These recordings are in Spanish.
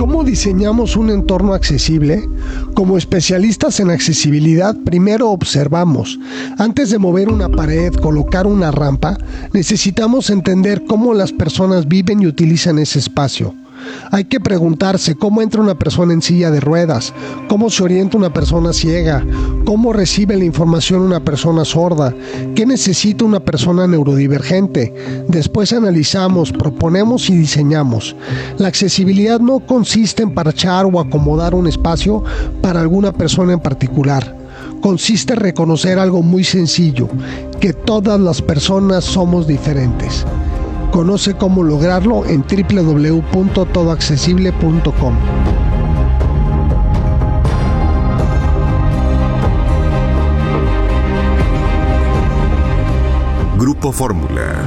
¿Cómo diseñamos un entorno accesible? Como especialistas en accesibilidad, primero observamos. Antes de mover una pared, colocar una rampa, necesitamos entender cómo las personas viven y utilizan ese espacio. Hay que preguntarse cómo entra una persona en silla de ruedas, cómo se orienta una persona ciega, cómo recibe la información una persona sorda, qué necesita una persona neurodivergente. Después analizamos, proponemos y diseñamos. La accesibilidad no consiste en parchar o acomodar un espacio para alguna persona en particular. Consiste en reconocer algo muy sencillo, que todas las personas somos diferentes. Conoce cómo lograrlo en www.todoaccesible.com. Grupo Fórmula.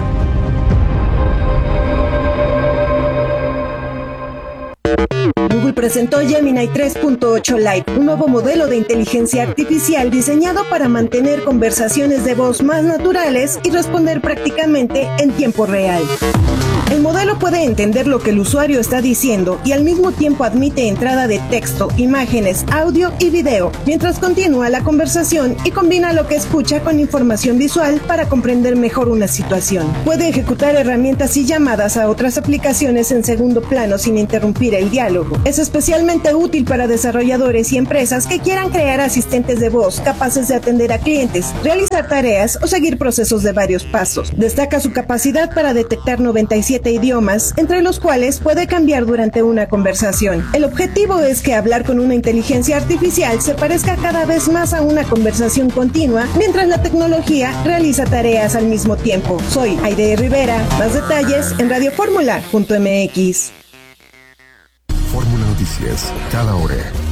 Google presentó Gemini 3.8 Lite, un nuevo modelo de inteligencia artificial diseñado para mantener conversaciones de voz más naturales y responder prácticamente en tiempo real. El modelo puede entender lo que el usuario está diciendo y al mismo tiempo admite entrada de texto, imágenes, audio y video, mientras continúa la conversación y combina lo que escucha con información visual para comprender mejor una situación. Puede ejecutar herramientas y llamadas a otras aplicaciones en segundo plano sin interrumpir el diálogo. Es especialmente útil para desarrolladores y empresas que quieran crear asistentes de voz capaces de atender a clientes, realizar tareas o seguir procesos de varios pasos. Destaca su capacidad para detectar 97 idiomas, entre los cuales puede cambiar durante una conversación. El objetivo es que hablar con una inteligencia artificial se parezca cada vez más a una conversación continua, mientras la tecnología realiza tareas al mismo tiempo. Soy Aide Rivera. Más detalles en radioformula.mx. Fórmula Noticias, cada hora.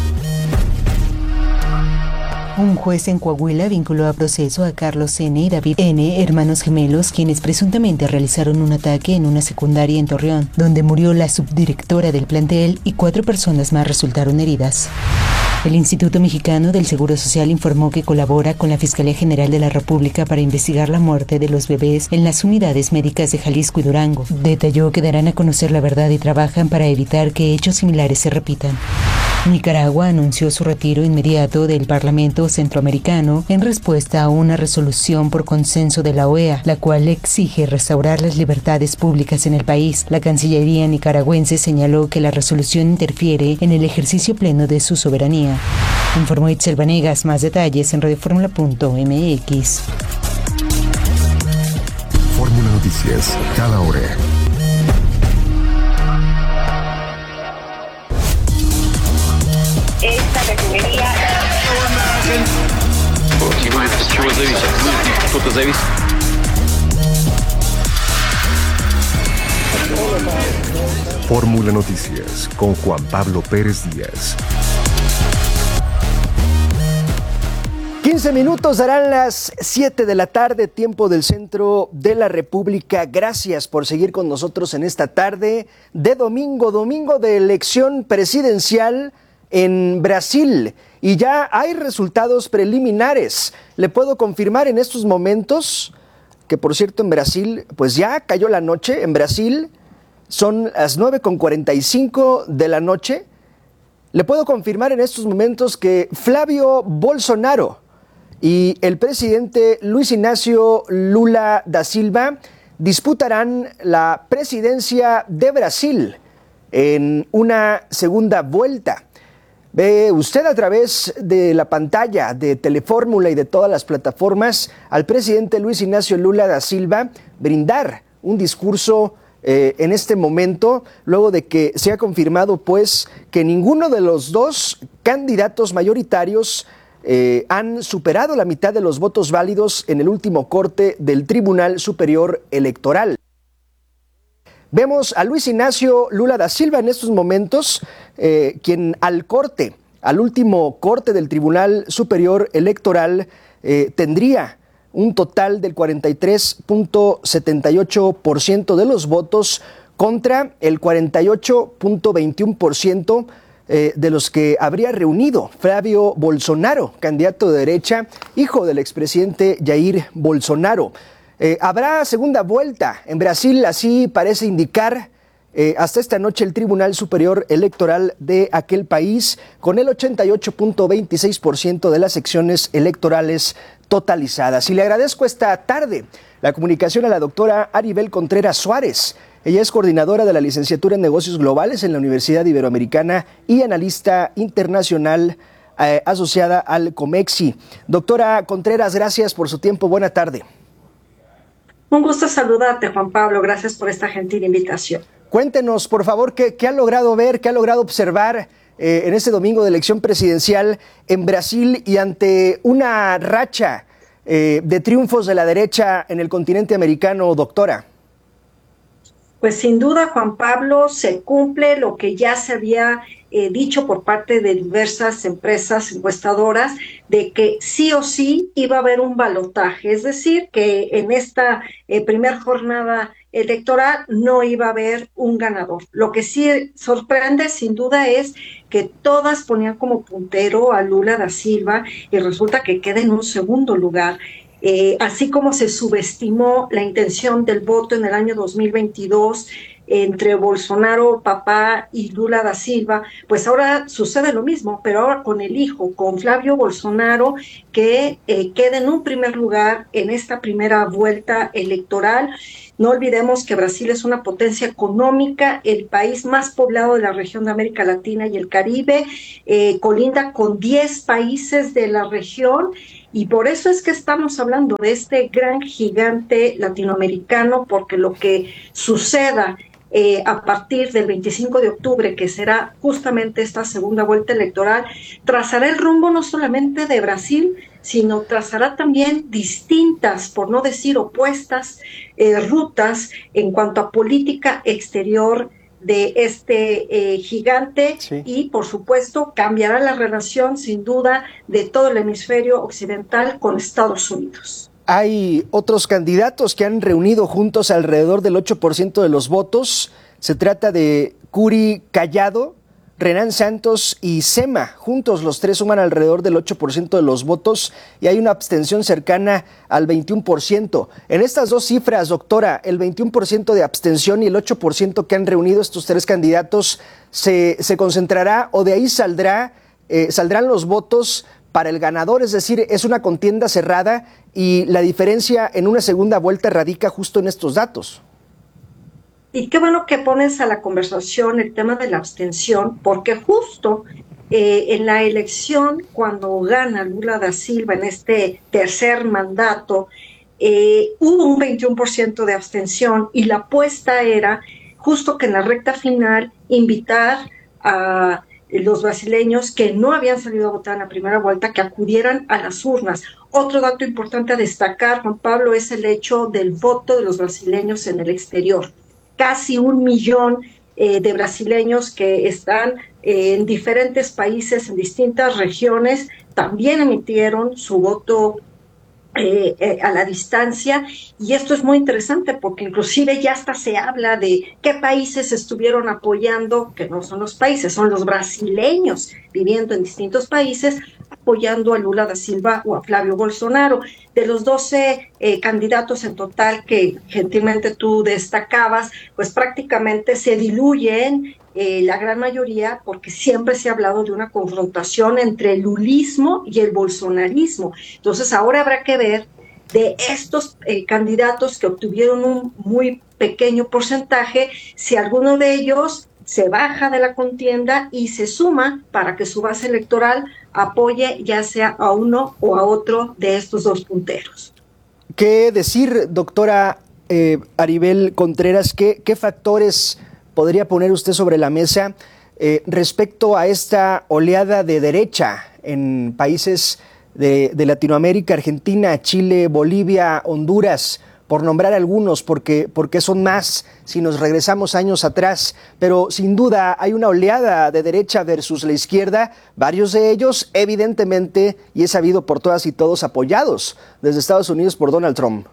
Un juez en Coahuila vinculó a proceso a Carlos N. y David N., hermanos gemelos, quienes presuntamente realizaron un ataque en una secundaria en Torreón, donde murió la subdirectora del plantel y 4 personas más resultaron heridas. El Instituto Mexicano del Seguro Social informó que colabora con la Fiscalía General de la República para investigar la muerte de los bebés en las unidades médicas de Jalisco y Durango. Detalló que darán a conocer la verdad y trabajan para evitar que hechos similares se repitan. Nicaragua anunció su retiro inmediato del Parlamento Centroamericano en respuesta a una resolución por consenso de la OEA, la cual exige restaurar las libertades públicas en el país. La Cancillería nicaragüense señaló que la resolución interfiere en el ejercicio pleno de su soberanía. Informó Itzel Vanegas. Más detalles en radioformula.mx. Fórmula Noticias, cada hora. Esta refinería... Fórmula Noticias con Juan Pablo Pérez Díaz. 15 minutos darán las 7 de la tarde, tiempo del centro de la República. Gracias por seguir con nosotros en esta tarde de domingo de elección presidencial en Brasil. Y ya hay resultados preliminares. Le puedo confirmar en estos momentos que, por cierto, en Brasil, pues ya cayó la noche. En Brasil son las 9:45 de la noche. Le puedo confirmar en estos momentos que Flavio Bolsonaro y el presidente Luis Inácio Lula da Silva disputarán la presidencia de Brasil en una segunda vuelta. Ve usted a través de la pantalla de Telefórmula y de todas las plataformas al presidente Luis Inácio Lula da Silva brindar un discurso en este momento, luego de que se ha confirmado pues que ninguno de los dos candidatos mayoritarios han superado la mitad de los votos válidos en el último corte del Tribunal Superior Electoral. Vemos a Luis Inácio Lula da Silva en estos momentos, quien al último corte del Tribunal Superior Electoral, tendría un total del 43.78% de los votos contra el 48.21% de los que habría reunido Flavio Bolsonaro, candidato de derecha, hijo del expresidente Jair Bolsonaro. Habrá segunda vuelta en Brasil, así parece indicar hasta esta noche el Tribunal Superior Electoral de aquel país, con el 88.26% de las secciones electorales totalizadas. Y le agradezco esta tarde la comunicación a la doctora Aribel Contreras Suárez. Ella es coordinadora de la licenciatura en Negocios Globales en la Universidad Iberoamericana y analista internacional asociada al COMEXI. Doctora Contreras, gracias por su tiempo. Buena tarde. Un gusto saludarte, Juan Pablo. Gracias por esta gentil invitación. Cuéntenos, por favor, qué ha logrado ver, qué ha logrado observar en este domingo de elección presidencial en Brasil y ante una racha de triunfos de la derecha en el continente americano, doctora. Pues sin duda, Juan Pablo, se cumple lo que ya se había dicho por parte de diversas empresas encuestadoras, de que sí o sí iba a haber un balotaje, es decir, que en esta primera jornada electoral no iba a haber un ganador. Lo que sí sorprende sin duda es que todas ponían como puntero a Lula da Silva y resulta que queda en un segundo lugar. Así como se subestimó la intención del voto en el año 2022 entre Bolsonaro, papá, y Lula da Silva, pues ahora sucede lo mismo, pero ahora con el hijo, con Flavio Bolsonaro, que queda en un primer lugar en esta primera vuelta electoral. No olvidemos que Brasil es una potencia económica, el país más poblado de la región de América Latina y el Caribe, colinda con 10 países de la región, y por eso es que estamos hablando de este gran gigante latinoamericano, porque lo que suceda a partir del 25 de octubre, que será justamente esta segunda vuelta electoral, trazará el rumbo no solamente de Brasil, sino trazará también distintas, por no decir opuestas, rutas en cuanto a política exterior de este gigante. Sí. Y por supuesto cambiará la relación sin duda de todo el hemisferio occidental con Estados Unidos. Hay otros candidatos que han reunido juntos alrededor del 8% de los votos. Se trata de Curi Callado, Renan Santos y Sema. Juntos los tres suman alrededor del 8% de los votos y hay una abstención cercana al 21%. En estas dos cifras, doctora, el 21% de abstención y el 8% que han reunido estos tres candidatos, ¿se concentrará o de ahí saldrán los votos para el ganador? Es decir, es una contienda cerrada y la diferencia en una segunda vuelta radica justo en estos datos. Y qué bueno que pones a la conversación el tema de la abstención, porque justo en la elección, cuando gana Lula da Silva en este tercer mandato, hubo un 21% de abstención y la apuesta era justo que en la recta final invitar a los brasileños que no habían salido a votar en la primera vuelta, que acudieran a las urnas. Otro dato importante a destacar, Juan Pablo, es el hecho del voto de los brasileños en el exterior. Casi 1 millón de brasileños que están en diferentes países, en distintas regiones, también emitieron su voto a la distancia, y esto es muy interesante porque inclusive ya hasta se habla de qué países estuvieron apoyando, que no son los países, son los brasileños viviendo en distintos países apoyando a Lula da Silva o a Flavio Bolsonaro. De los 12 candidatos en total que gentilmente tú destacabas, pues prácticamente se diluyen la gran mayoría, porque siempre se ha hablado de una confrontación entre el lulismo y el bolsonarismo. Entonces ahora habrá que ver de estos candidatos que obtuvieron un muy pequeño porcentaje, si alguno de ellos se baja de la contienda y se suma para que su base electoral apoye ya sea a uno o a otro de estos dos punteros. ¿Qué decir, doctora Aribel Contreras? ¿Qué factores podría poner usted sobre la mesa respecto a esta oleada de derecha en países de Latinoamérica, Argentina, Chile, Bolivia, Honduras, por nombrar algunos, porque son más si nos regresamos años atrás, pero sin duda hay una oleada de derecha versus la izquierda, varios de ellos evidentemente, y es sabido por todas y todos, apoyados desde Estados Unidos por Donald Trump?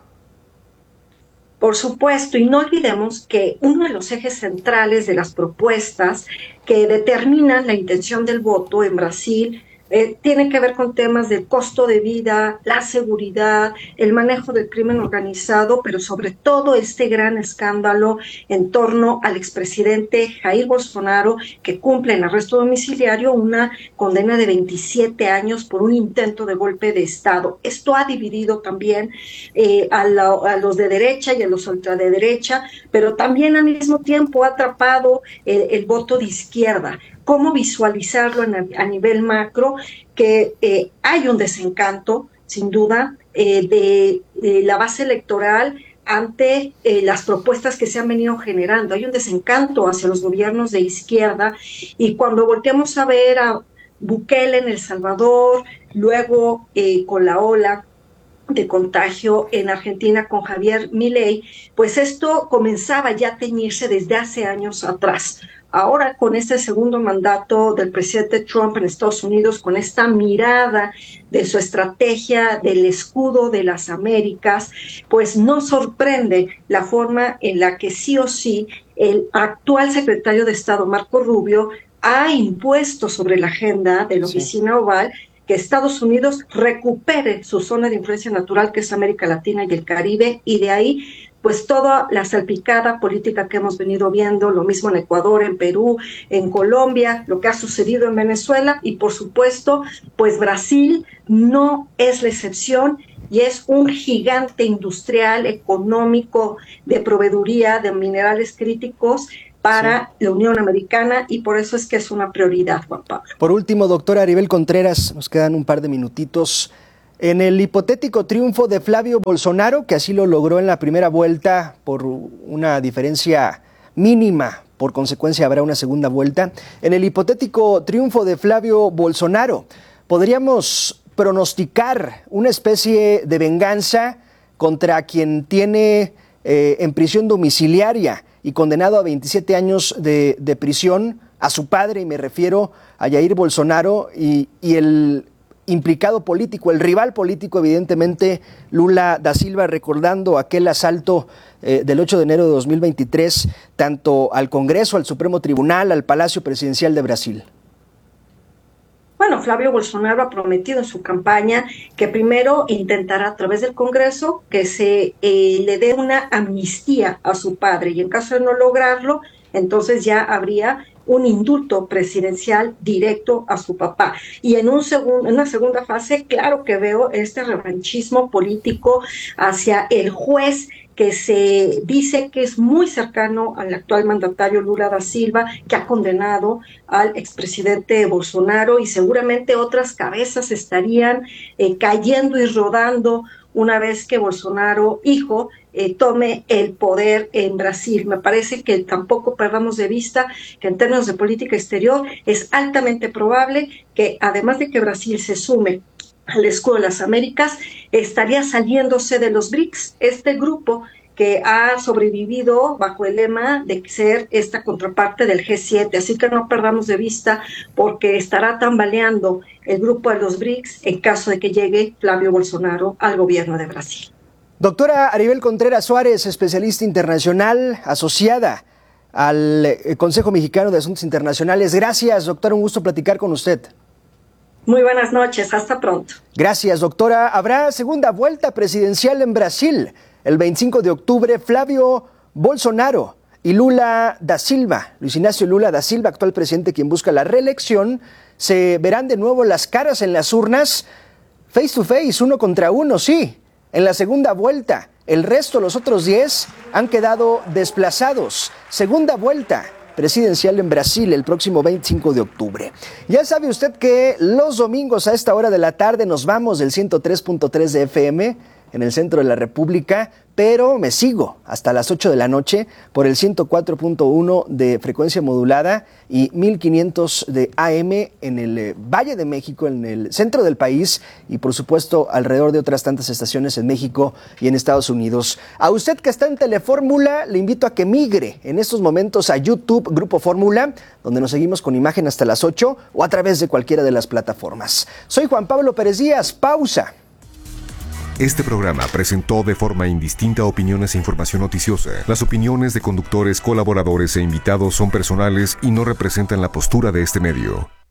Por supuesto, y no olvidemos que uno de los ejes centrales de las propuestas que determinan la intención del voto en Brasil, tiene que ver con temas del costo de vida, la seguridad, el manejo del crimen organizado, pero sobre todo este gran escándalo en torno al expresidente Jair Bolsonaro, que cumple en arresto domiciliario una condena de 27 años por un intento de golpe de Estado. Esto ha dividido también a los de derecha y a los ultraderecha, pero también al mismo tiempo ha atrapado el voto de izquierda. ¿Cómo visualizarlo a nivel macro? Que hay un desencanto, sin duda, de la base electoral ante las propuestas que se han venido generando. Hay un desencanto hacia los gobiernos de izquierda, y cuando volteamos a ver a Bukele en El Salvador, luego con la ola de contagio en Argentina con Javier Milei, pues esto comenzaba ya a teñirse desde hace años atrás. Ahora, con este segundo mandato del presidente Trump en Estados Unidos, con esta mirada de su estrategia del escudo de las Américas, pues no sorprende la forma en la que sí o sí el actual secretario de Estado, Marco Rubio, ha impuesto sobre la agenda de la Oficina Oval que Estados Unidos recupere su zona de influencia natural, que es América Latina y el Caribe, y de ahí pues toda la salpicada política que hemos venido viendo, lo mismo en Ecuador, en Perú, en Colombia, lo que ha sucedido en Venezuela, y por supuesto, pues Brasil no es la excepción, y es un gigante industrial, económico, de proveeduría de minerales críticos para la Unión Americana, y por eso es que es una prioridad, Juan Pablo. Por último, doctora Aribel Contreras, nos quedan un par de minutitos. En el hipotético triunfo de Flavio Bolsonaro, que así lo logró en la primera vuelta por una diferencia mínima, por consecuencia habrá una segunda vuelta. En el hipotético triunfo de Flavio Bolsonaro, ¿podríamos pronosticar una especie de venganza contra quien tiene en prisión domiciliaria y condenado a 27 años de prisión a su padre, y me refiero a Jair Bolsonaro, y el implicado político, el rival político, evidentemente, Lula da Silva, recordando aquel asalto del 8 de enero de 2023, tanto al Congreso, al Supremo Tribunal, al Palacio Presidencial de Brasil? Bueno, Flavio Bolsonaro ha prometido en su campaña que primero intentará a través del Congreso que se le dé una amnistía a su padre, y en caso de no lograrlo, entonces ya habría un indulto presidencial directo a su papá. Y en una segunda fase, claro que veo este revanchismo político hacia el juez que se dice que es muy cercano al actual mandatario Lula da Silva, que ha condenado al expresidente Bolsonaro, y seguramente otras cabezas estarían cayendo y rodando una vez que Bolsonaro, hijo, tome el poder en Brasil. Me parece que tampoco perdamos de vista que en términos de política exterior es altamente probable que, además de que Brasil se sume al escudo de las Américas, estaría saliéndose de los BRICS, este grupo que ha sobrevivido bajo el lema de ser esta contraparte del G7, así que no perdamos de vista, porque estará tambaleando el grupo de los BRICS en caso de que llegue Flavio Bolsonaro al gobierno de Brasil. Doctora Aribel Contreras Suárez, especialista internacional asociada al Consejo Mexicano de Asuntos Internacionales. Gracias, doctora, un gusto platicar con usted. Muy buenas noches, hasta pronto. Gracias, doctora. Habrá segunda vuelta presidencial en Brasil. El 25 de octubre, Flavio Bolsonaro y Lula da Silva, Luis Ignacio Lula da Silva, actual presidente quien busca la reelección, se verán de nuevo las caras en las urnas, face to face, uno contra uno, sí, en la segunda vuelta. El resto, los otros 10, han quedado desplazados. Segunda vuelta presidencial en Brasil el próximo 25 de octubre. Ya sabe usted que los domingos a esta hora de la tarde nos vamos del 103.3 de FM en el centro de la República, pero me sigo hasta las 8 de la noche por el 104.1 de frecuencia modulada y 1500 de AM en el Valle de México, en el centro del país, y por supuesto alrededor de otras tantas estaciones en México y en Estados Unidos. A usted que está en Telefórmula, le invito a que migre en estos momentos a YouTube Grupo Fórmula, donde nos seguimos con imagen hasta las 8, o a través de cualquiera de las plataformas. Soy Juan Pablo Pérez Díaz, pausa. Este programa presentó de forma indistinta opiniones e información noticiosa. Las opiniones de conductores, colaboradores e invitados son personales y no representan la postura de este medio.